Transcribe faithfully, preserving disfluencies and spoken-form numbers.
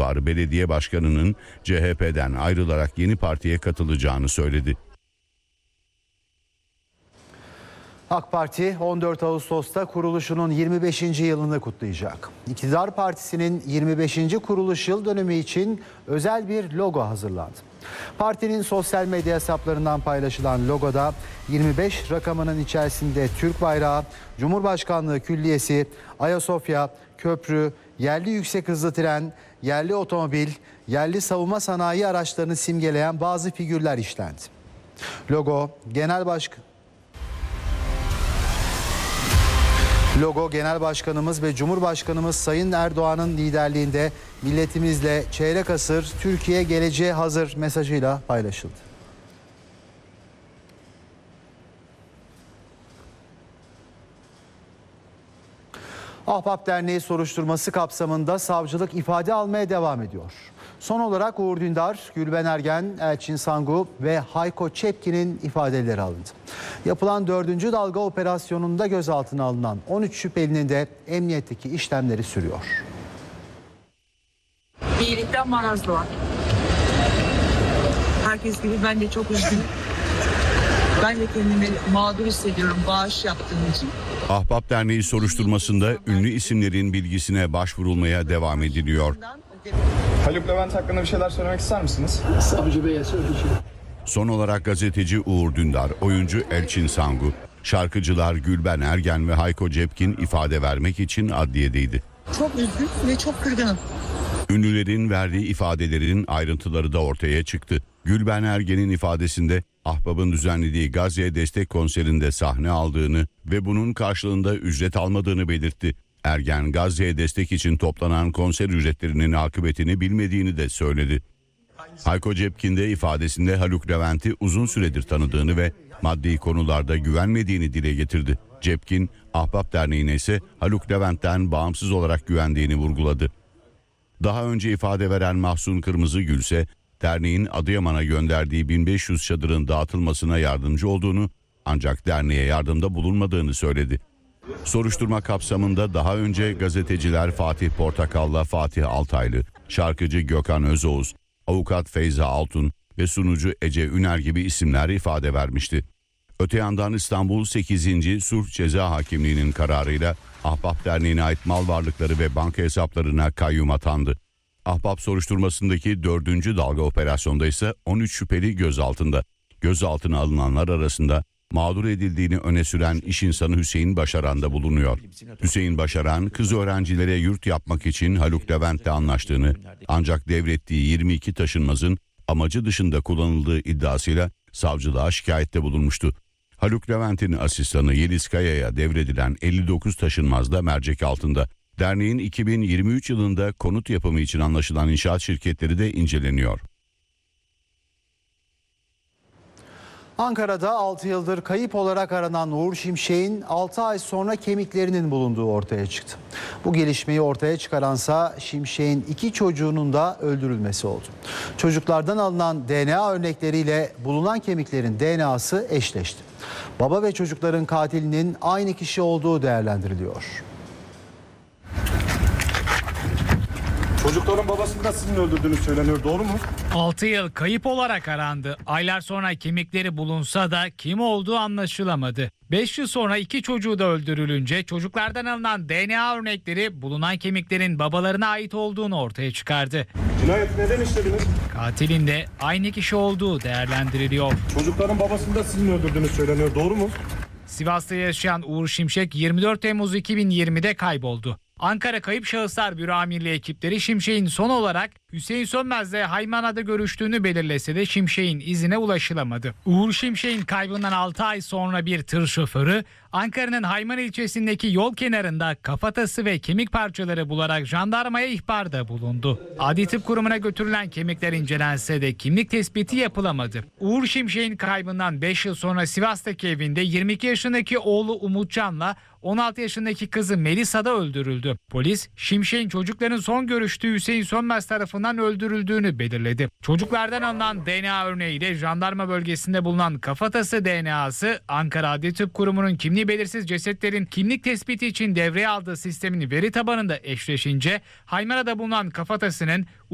civarı belediye başkanının C H P'den ayrılarak yeni partiye katılacağını söyledi. AK Parti on dört Ağustos'ta kuruluşunun yirmi beşinci yılını kutlayacak. İktidar Partisi'nin yirmi beşinci kuruluş yıl dönümü için özel bir logo hazırlandı. Partinin sosyal medya hesaplarından paylaşılan logoda yirmi beş rakamının içerisinde Türk bayrağı, Cumhurbaşkanlığı Külliyesi, Ayasofya, köprü, yerli yüksek hızlı tren, yerli otomobil, yerli savunma sanayi araçlarını simgeleyen bazı figürler işlendi. Logo Genel Başkan Logo Genel Başkanımız ve Cumhurbaşkanımız Sayın Erdoğan'ın liderliğinde milletimizle çeyrek asır Türkiye geleceğe hazır mesajıyla paylaşıldı. Ahbap Derneği soruşturması kapsamında savcılık ifade almaya devam ediyor. Son olarak Uğur Dündar, Gülben Ergen, Elçin Sangu ve Hayko Cepkin'in ifadeleri alındı. Yapılan dördüncü dalga operasyonunda gözaltına alınan on üç şüphelinin de emniyetteki işlemleri sürüyor. İyilikten maraz doğar. Herkes gibi ben de çok üzgünüm. Ben de kendimi mağdur hissediyorum bağış yaptığım için. Ahbap Derneği soruşturmasında ünlü isimlerin bilgisine başvurulmaya devam ediliyor. Haluk Levent hakkında bir şeyler söylemek ister misiniz? Savcı Bey'e söyleyeceğim. Son olarak gazeteci Uğur Dündar, oyuncu Elçin Sangu, şarkıcılar Gülben Ergen ve Hayko Cepkin ifade vermek için adliyedeydi. Çok üzgün ve çok kırgınım. Ünlülerin verdiği ifadelerin ayrıntıları da ortaya çıktı. Gülben Ergen'in ifadesinde Ahbap'ın düzenlediği Gazze'ye destek konserinde sahne aldığını ve bunun karşılığında ücret almadığını belirtti. Ergen, Gazze'ye destek için toplanan konser ücretlerinin akıbetini bilmediğini de söyledi. Hayko Cepkin de ifadesinde Haluk Levent'i uzun süredir tanıdığını ve maddi konularda güvenmediğini dile getirdi. Cepkin, Ahbap Derneği'ne ise Haluk Levent'ten bağımsız olarak güvendiğini vurguladı. Daha önce ifade veren Mahsun Kırmızıgül ise derneğin Adıyaman'a gönderdiği bin beş yüz çadırın dağıtılmasına yardımcı olduğunu ancak derneğe yardımda bulunmadığını söyledi. Soruşturma kapsamında daha önce gazeteciler Fatih Portakal'la Fatih Altaylı, şarkıcı Gökhan Özoğuz, avukat Feyza Altun ve sunucu Ece Üner gibi isimler ifade vermişti. Öte yandan İstanbul sekizinci Sulh Ceza Hakimliği'nin kararıyla Ahbap Derneği'ne ait mal varlıkları ve banka hesaplarına kayyum atandı. Ahbap soruşturmasındaki dördüncü dalga operasyonda ise on üç şüpheli gözaltında. Gözaltına alınanlar arasında mağdur edildiğini öne süren iş insanı Hüseyin Başaran da bulunuyor. Hüseyin Başaran, kız öğrencilere yurt yapmak için Haluk Levent'le anlaştığını ancak devrettiği yirmi iki taşınmazın amacı dışında kullanıldığı iddiasıyla savcılığa şikayette bulunmuştu. Haluk Levent'in asistanı Yeliz Kaya'ya devredilen elli dokuz taşınmaz da mercek altında. Derneğin iki bin yirmi üç yılında konut yapımı için anlaşılan inşaat şirketleri de inceleniyor. Ankara'da altı yıldır kayıp olarak aranan Uğur Şimşek'in altı ay sonra kemiklerinin bulunduğu ortaya çıktı. Bu gelişmeyi ortaya çıkaransa Şimşek'in iki çocuğunun da öldürülmesi oldu. Çocuklardan alınan D N A örnekleriyle bulunan kemiklerin D N A'sı eşleşti. Baba ve çocukların katilinin aynı kişi olduğu değerlendiriliyor. Çocukların babasını da sizin öldürdüğünüz söyleniyor, doğru mu? altı yıl kayıp olarak arandı. Aylar sonra kemikleri bulunsa da kim olduğu anlaşılamadı. beş yıl sonra iki çocuğu da öldürülünce çocuklardan alınan D N A örnekleri bulunan kemiklerin babalarına ait olduğunu ortaya çıkardı. Cinayeti neden işlediniz? Katilin de aynı kişi olduğu değerlendiriliyor. Çocukların babasını da sizin öldürdüğünüz söyleniyor, doğru mu? Sivas'ta yaşayan Uğur Şimşek yirmi dört Temmuz iki bin yirmide kayboldu. Ankara Kayıp Şahıslar Büro Amirliği ekipleri Şimşek'in son olarak Hüseyin Sönmez'le Haymana'da görüştüğünü belirlese de Şimşek'in izine ulaşılamadı. Uğur Şimşek'in kaybından altı ay sonra bir tır şoförü Ankara'nın Haymana ilçesindeki yol kenarında kafatası ve kemik parçaları bularak jandarmaya ihbarda bulundu. Adli Tıp Kurumu'na götürülen kemikler incelense de kimlik tespiti yapılamadı. Uğur Şimşek'in kaybından beş yıl sonra Sivas'taki evinde yirmi iki yaşındaki oğlu Umutcan'la on altı yaşındaki kızı Melisa da öldürüldü. Polis, Şimşek'in çocukların son görüştüğü Hüseyin Sönmez tarafından öldürüldüğünü belirledi. Çocuklardan alınan D N A örneğiyle jandarma bölgesinde bulunan kafatası D N A'sı Ankara Adli Tıp Kurumu'nun kimliği belirsiz cesetlerin kimlik tespiti için devreye aldığı sistemin veri tabanında eşleşince Haymana'da bulunan kafatasının